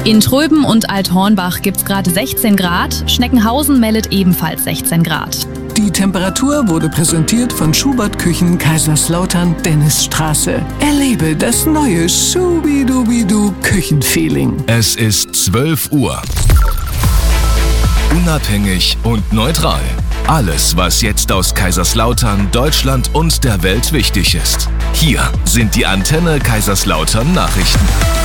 In Tröben und Althornbach gibt's gerade 16 Grad, Schneckenhausen meldet ebenfalls 16 Grad. Die Temperatur wurde präsentiert von Schubert Küchen Kaiserslautern Dennisstraße. Erlebe das neue Schubidubidu Küchenfeeling. Es ist 12 Uhr. Unabhängig und neutral. Alles, was jetzt aus Kaiserslautern, Deutschland und der Welt wichtig ist. Hier sind die Antenne Kaiserslautern Nachrichten.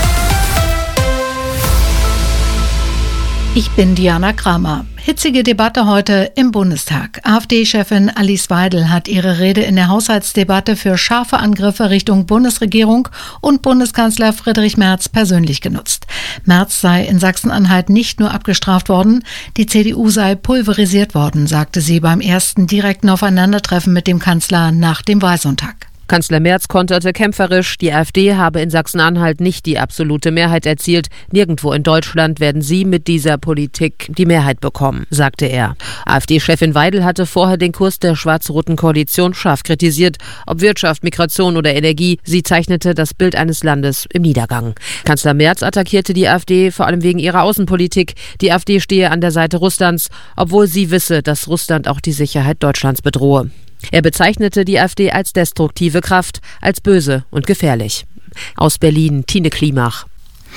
Ich bin Diana Kramer. Hitzige Debatte heute im Bundestag. AfD-Chefin Alice Weidel hat ihre Rede in der Haushaltsdebatte für scharfe Angriffe Richtung Bundesregierung und Bundeskanzler Friedrich Merz persönlich genutzt. Merz sei in Sachsen-Anhalt nicht nur abgestraft worden, die CDU sei pulverisiert worden, sagte sie beim ersten direkten Aufeinandertreffen mit dem Kanzler nach dem Wahlsonntag. Kanzler Merz konterte kämpferisch, die AfD habe in Sachsen-Anhalt nicht die absolute Mehrheit erzielt. Nirgendwo in Deutschland werden sie mit dieser Politik die Mehrheit bekommen, sagte er. AfD-Chefin Weidel hatte vorher den Kurs der schwarz-roten Koalition scharf kritisiert. Ob Wirtschaft, Migration oder Energie, sie zeichnete das Bild eines Landes im Niedergang. Kanzler Merz attackierte die AfD vor allem wegen ihrer Außenpolitik. Die AfD stehe an der Seite Russlands, obwohl sie wisse, dass Russland auch die Sicherheit Deutschlands bedrohe. Er bezeichnete die AfD als destruktive Kraft, als böse und gefährlich. Aus Berlin, Tine Klimach.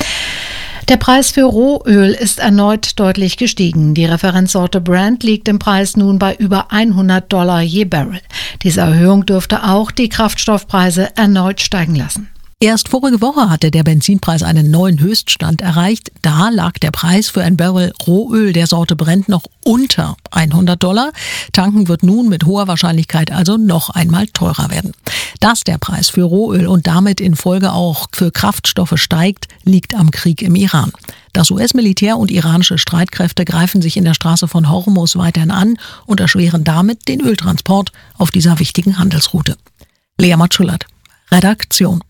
Der Preis für Rohöl ist erneut deutlich gestiegen. Die Referenzsorte Brent liegt im Preis nun bei über $100 je Barrel. Diese Erhöhung dürfte auch die Kraftstoffpreise erneut steigen lassen. Erst vorige Woche hatte der Benzinpreis einen neuen Höchststand erreicht. Da lag der Preis für ein Barrel Rohöl der Sorte Brent noch unter $100. Tanken wird nun mit hoher Wahrscheinlichkeit also noch einmal teurer werden. Dass der Preis für Rohöl und damit in Folge auch für Kraftstoffe steigt, liegt am Krieg im Iran. Das US-Militär und iranische Streitkräfte greifen sich in der Straße von Hormuz weiterhin an und erschweren damit den Öltransport auf dieser wichtigen Handelsroute. Lea Matschulat, Redaktion.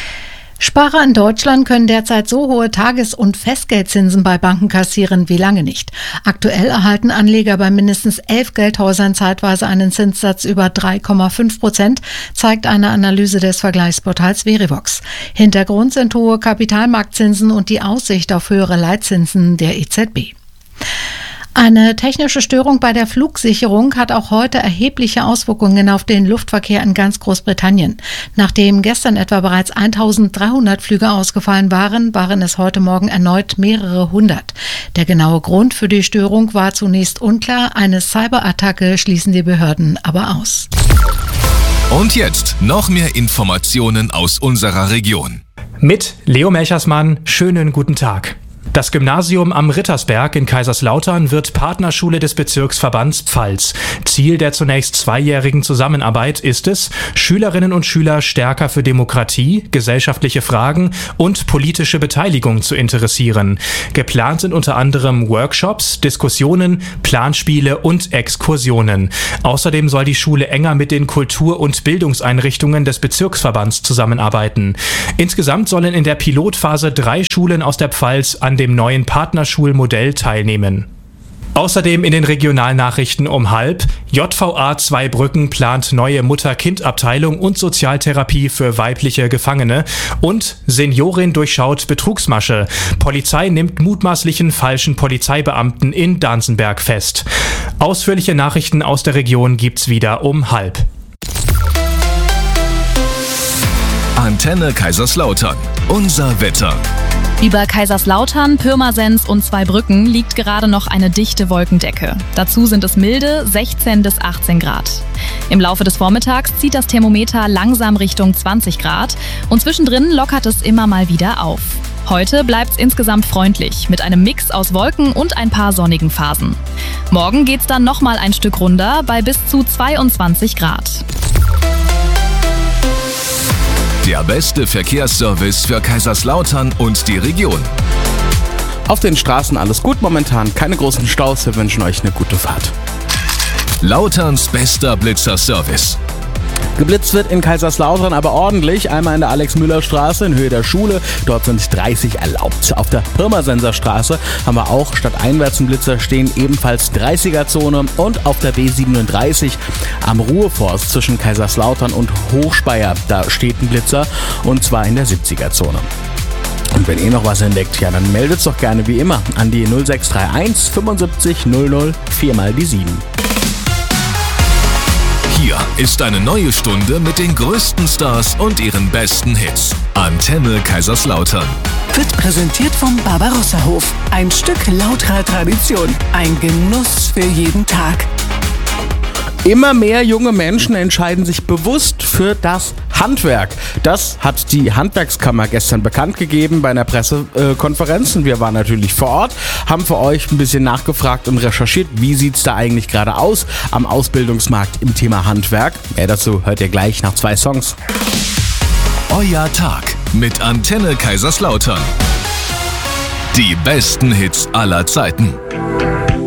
Sparer in Deutschland können derzeit so hohe Tages- und Festgeldzinsen bei Banken kassieren wie lange nicht. Aktuell erhalten Anleger bei mindestens 11 Geldhäusern zeitweise einen Zinssatz über 3,5%, zeigt eine Analyse des Vergleichsportals Verivox. Hintergrund sind hohe Kapitalmarktzinsen und die Aussicht auf höhere Leitzinsen der EZB. Eine technische Störung bei der Flugsicherung hat auch heute erhebliche Auswirkungen auf den Luftverkehr in ganz Großbritannien. Nachdem gestern etwa bereits 1300 Flüge ausgefallen waren es heute Morgen erneut mehrere hundert. Der genaue Grund für die Störung war zunächst unklar. Eine Cyberattacke schließen die Behörden aber aus. Und jetzt noch mehr Informationen aus unserer Region. Mit Leo Melchersmann, schönen guten Tag. Das Gymnasium am Rittersberg in Kaiserslautern wird Partnerschule des Bezirksverbands Pfalz. Ziel der zunächst 2-jährigen Zusammenarbeit ist es, Schülerinnen und Schüler stärker für Demokratie, gesellschaftliche Fragen und politische Beteiligung zu interessieren. Geplant sind unter anderem Workshops, Diskussionen, Planspiele und Exkursionen. Außerdem soll die Schule enger mit den Kultur- und Bildungseinrichtungen des Bezirksverbands zusammenarbeiten. Insgesamt sollen in der Pilotphase 3 Schulen aus der Pfalz an dem neuen Partnerschulmodell teilnehmen. Außerdem in den Regionalnachrichten um 12:30. JVA Zweibrücken plant neue Mutter-Kind-Abteilung und Sozialtherapie für weibliche Gefangene. Und Seniorin durchschaut Betrugsmasche. Polizei nimmt mutmaßlichen falschen Polizeibeamten in Danzenberg fest. Ausführliche Nachrichten aus der Region gibt's wieder um 12:30. Antenne Kaiserslautern. Unser Wetter. Über Kaiserslautern, Pirmasens und Zweibrücken liegt gerade noch eine dichte Wolkendecke. Dazu sind es milde 16 bis 18 Grad. Im Laufe des Vormittags zieht das Thermometer langsam Richtung 20 Grad und zwischendrin lockert es immer mal wieder auf. Heute bleibt es insgesamt freundlich, mit einem Mix aus Wolken und ein paar sonnigen Phasen. Morgen geht's dann nochmal ein Stück runter bei bis zu 22 Grad. Der beste Verkehrsservice für Kaiserslautern und die Region. Auf den Straßen alles gut momentan, keine großen Staus, wir wünschen euch eine gute Fahrt. Lauterns bester Blitzerservice. Geblitzt wird in Kaiserslautern aber ordentlich. Einmal in der Alex-Müller-Straße in Höhe der Schule. Dort sind 30 erlaubt. Auf der Pirmasenser Straße haben wir auch statt einwärts einen Blitzer stehen, ebenfalls 30er-Zone. Und auf der B37 am Ruheforst zwischen Kaiserslautern und Hochspeyer, da steht ein Blitzer und zwar in der 70er-Zone. Und wenn ihr noch was entdeckt, ja, dann meldet's doch gerne wie immer an die 0631 75 00 4 mal die 7. Hier ist eine neue Stunde mit den größten Stars und ihren besten Hits. Antenne Kaiserslautern. Wird präsentiert vom Barbarossa-Hof. Ein Stück lauterer Tradition. Ein Genuss für jeden Tag. Immer mehr junge Menschen entscheiden sich bewusst für das Handwerk. Das hat die Handwerkskammer gestern bekannt gegeben bei einer Pressekonferenz. Und wir waren natürlich vor Ort, haben für euch ein bisschen nachgefragt und recherchiert, wie sieht's da eigentlich gerade aus am Ausbildungsmarkt im Thema Handwerk. Mehr dazu hört ihr gleich nach 2 Songs. Euer Tag mit Antenne Kaiserslautern. Die besten Hits aller Zeiten.